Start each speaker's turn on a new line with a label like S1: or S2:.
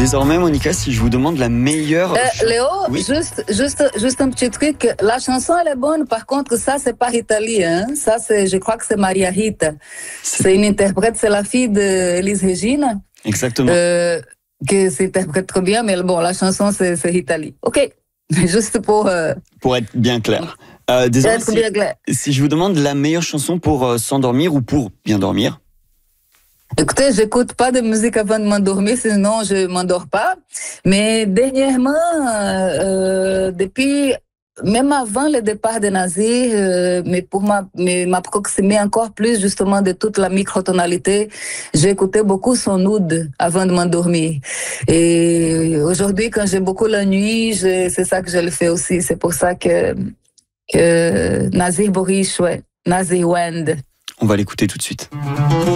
S1: Désormais, Monica, si je vous demande la meilleure...
S2: Léo,
S1: Oui.
S2: juste un petit truc. La chanson, elle est bonne. Par contre, ça, c'est pas Rita Lee, hein. Ça, je crois que c'est Maria Rita. C'est une interprète, c'est la fille d'Elis Regina.
S1: Exactement.
S2: Qui s'interprète trop bien, mais bon, la chanson, c'est Rita Lee. OK. Juste pour
S1: être bien clair. Désormais, si je vous demande la meilleure chanson pour s'endormir ou pour bien dormir.
S2: Écoutez, j'écoute pas de musique avant de m'endormir, sinon je m'endors pas. Mais dernièrement, depuis, même avant le départ de Nazir, mais pour m'approximer encore plus justement de toute la microtonalité, j'ai écouté beaucoup son oud avant de m'endormir. Et aujourd'hui, quand j'ai beaucoup la nuit, c'est ça que je le fais aussi. C'est pour ça que Nazir Boris, ouais, Nazir Wend.
S1: On va l'écouter tout de suite.